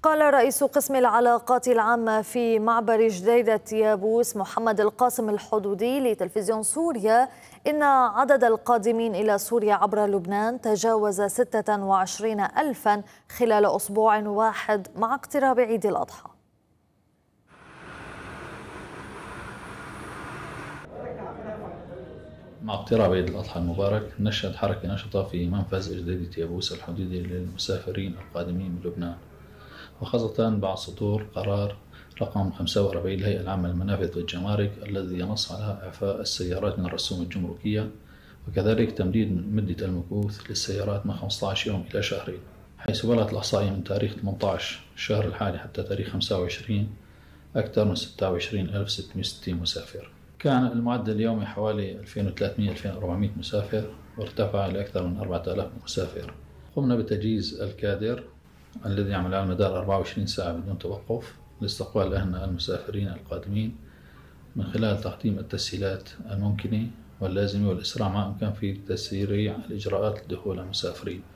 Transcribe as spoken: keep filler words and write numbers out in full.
قال رئيس قسم العلاقات العامة في معبر جديدة يابوس محمد القاسم الحدودي لتلفزيون سوريا إن عدد القادمين إلى سوريا عبر لبنان تجاوز ستة وعشرين ألفا خلال أسبوع واحد مع اقتراب عيد الأضحى. مع اقتراب عيد الأضحى المبارك نشهد حركة نشطة في منفذ جديدة يابوس الحدودي للمسافرين القادمين من لبنان، وخاصة بعد صدور قرار رقم خمسة وأربعين للهيئة العامة للمنافذ والجمارك الذي ينص على إعفاء السيارات من الرسوم الجمركية، وكذلك تمديد مدة المكوث للسيارات من خمسة عشر يوم إلى شهرين، حيث بلغت الإحصائية من تاريخ ثمانية عشر الشهر الحالي حتى تاريخ خمسة وعشرين أكثر من ستة وعشرين ألف وستمئة وستين مسافر. كان المعدل اليومي حوالي ألفين وثلاثمئة إلى ألفين وأربعمئة مسافر، وارتفع لأكثر من أربعة آلاف مسافر. قمنا بتجهيز الكادر الذي يعمل على مدار أربعة وعشرين ساعة بدون توقف لاستقبال أهلنا المسافرين القادمين من خلال تقديم التسهيلات الممكنة واللازمة والإسراع ما أمكن في تسريع الإجراءات لدخول المسافرين.